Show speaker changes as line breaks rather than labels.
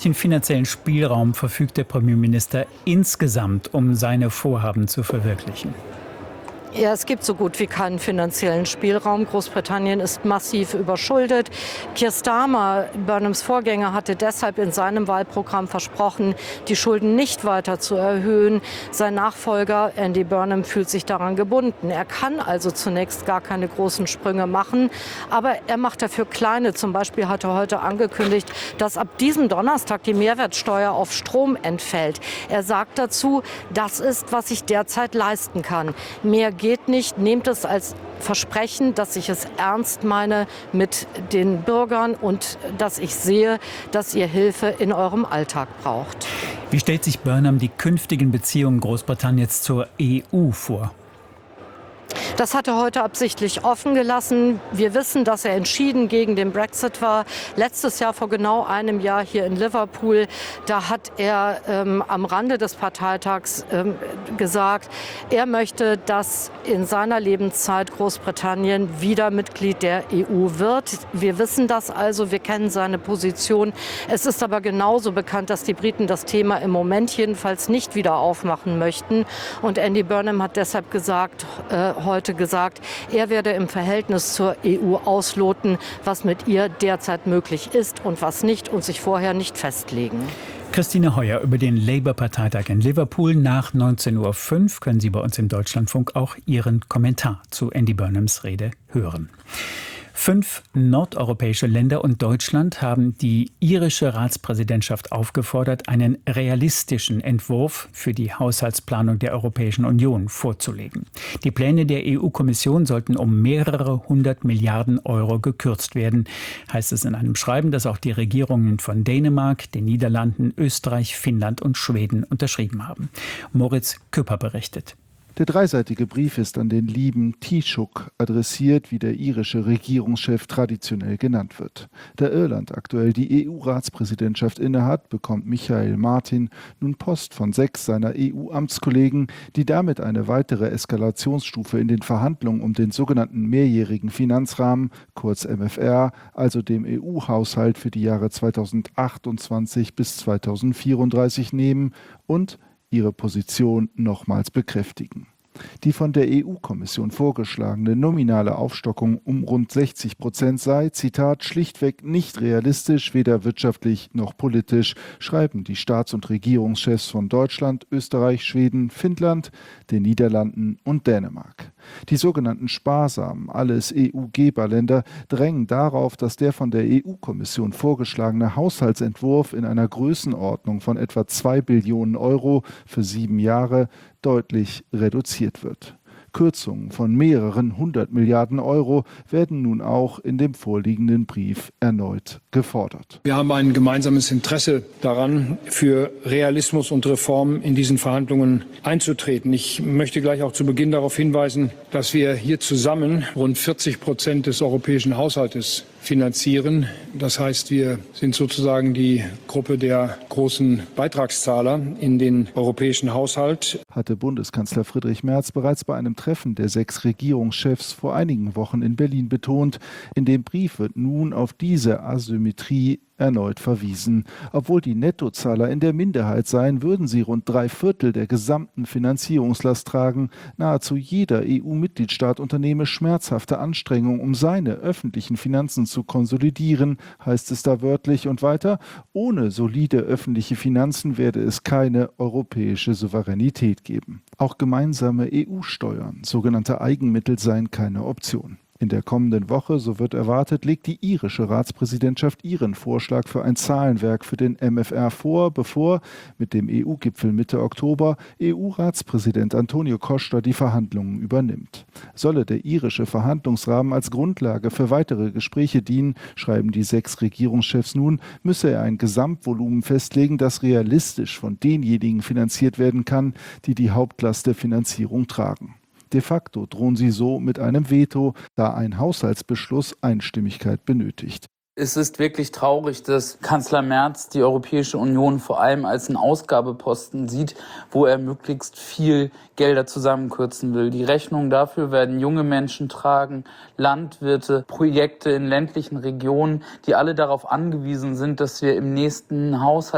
Welchen finanziellen Spielraum verfügt der Premierminister insgesamt, um seine Vorhaben zu verwirklichen?
Ja, es gibt so gut wie keinen finanziellen Spielraum. Großbritannien ist massiv überschuldet. Keir Starmer, Burnhams Vorgänger, hatte deshalb in seinem Wahlprogramm versprochen, die Schulden nicht weiter zu erhöhen. Sein Nachfolger Andy Burnham fühlt sich daran gebunden. Er kann also zunächst gar keine großen Sprünge machen, aber er macht dafür kleine. Zum Beispiel hat er heute angekündigt, dass ab diesem Donnerstag die Mehrwertsteuer auf Strom entfällt. Er sagt dazu, das ist, was ich derzeit leisten kann. Mehr geht nicht. Nehmt es als Versprechen, dass ich es ernst meine mit den Bürgern und dass ich sehe, dass ihr Hilfe in eurem Alltag braucht.
Wie stellt sich Burnham die künftigen Beziehungen Großbritanniens zur EU vor?
Das hat er heute absichtlich offen gelassen. Wir wissen, dass er entschieden gegen den Brexit war. Letztes Jahr, vor genau einem Jahr hier in Liverpool, da hat er am Rande des Parteitags gesagt, er möchte, dass in seiner Lebenszeit Großbritannien wieder Mitglied der EU wird. Wir wissen das also, wir kennen seine Position. Es ist aber genauso bekannt, dass die Briten das Thema im Moment jedenfalls nicht wieder aufmachen möchten. Und Andy Burnham hat deshalb heute gesagt, er werde im Verhältnis zur EU ausloten, was mit ihr derzeit möglich ist und was nicht und sich vorher nicht festlegen.
Christine Heuer über den Labour-Parteitag in Liverpool. Nach 19:05 Uhr können Sie bei uns im Deutschlandfunk auch Ihren Kommentar zu Andy Burnhams Rede hören. 5 nordeuropäische Länder und Deutschland haben die irische Ratspräsidentschaft aufgefordert, einen realistischen Entwurf für die Haushaltsplanung der Europäischen Union vorzulegen. Die Pläne der EU-Kommission sollten um mehrere 100 Milliarden Euro gekürzt werden, heißt es in einem Schreiben, das auch die Regierungen von Dänemark, den Niederlanden, Österreich, Finnland und Schweden unterschrieben haben. Moritz Küpper berichtet.
Der dreiseitige Brief ist an den lieben Taoiseach adressiert, wie der irische Regierungschef traditionell genannt wird. Da Irland aktuell die EU-Ratspräsidentschaft innehat, bekommt Michael Martin nun Post von 6 seiner EU-Amtskollegen, die damit eine weitere Eskalationsstufe in den Verhandlungen um den sogenannten mehrjährigen Finanzrahmen, kurz MFR, also dem EU-Haushalt für die Jahre 2028 bis 2034 nehmen und ihre Position nochmals bekräftigen. Die von der EU-Kommission vorgeschlagene nominale Aufstockung um rund 60% sei, Zitat, schlichtweg nicht realistisch, weder wirtschaftlich noch politisch, schreiben die Staats- und Regierungschefs von Deutschland, Österreich, Schweden, Finnland, den Niederlanden und Dänemark. Die sogenannten Sparsamen, alles EU-Geberländer, drängen darauf, dass der von der EU-Kommission vorgeschlagene Haushaltsentwurf in einer Größenordnung von etwa 2 Billionen Euro für 7 Jahre deutlich reduziert wird. Kürzungen von mehreren 100 Milliarden Euro werden nun auch in dem vorliegenden Brief erneut gefordert.
Wir haben ein gemeinsames Interesse daran, für Realismus und Reformen in diesen Verhandlungen einzutreten. Ich möchte gleich auch zu Beginn darauf hinweisen, dass wir hier zusammen rund 40% des europäischen Haushaltes finanzieren. Das heißt, wir sind sozusagen die Gruppe der großen Beitragszahler in den europäischen Haushalt.
Hatte Bundeskanzler Friedrich Merz bereits bei einem Treffen der 6 Regierungschefs vor einigen Wochen in Berlin betont. In dem Brief wird nun auf diese Asymmetrie erneut verwiesen. Obwohl die Nettozahler in der Minderheit seien, würden sie rund 3/4 der gesamten Finanzierungslast tragen. Nahezu jeder EU-Mitgliedstaat unternehme schmerzhafte Anstrengungen, um seine öffentlichen Finanzen zu konsolidieren, heißt es da wörtlich und weiter. Ohne solide öffentliche Finanzen werde es keine europäische Souveränität geben. Auch gemeinsame EU-Steuern, sogenannte Eigenmittel, seien keine Option. In der kommenden Woche, so wird erwartet, legt die irische Ratspräsidentschaft ihren Vorschlag für ein Zahlenwerk für den MFR vor, bevor mit dem EU-Gipfel Mitte Oktober EU-Ratspräsident Antonio Costa die Verhandlungen übernimmt. Solle der irische Verhandlungsrahmen als Grundlage für weitere Gespräche dienen, schreiben die 6 Regierungschefs nun, müsse er ein Gesamtvolumen festlegen, das realistisch von denjenigen finanziert werden kann, die die Hauptlast der Finanzierung tragen. De facto drohen sie so mit einem Veto, da ein Haushaltsbeschluss Einstimmigkeit benötigt.
Es ist wirklich traurig, dass Kanzler Merz die Europäische Union vor allem als einen Ausgabeposten sieht, wo er möglichst viel Gelder zusammenkürzen will. Die Rechnung dafür werden junge Menschen tragen, Landwirte, Projekte in ländlichen Regionen, die alle darauf angewiesen sind, dass wir im nächsten Haushalt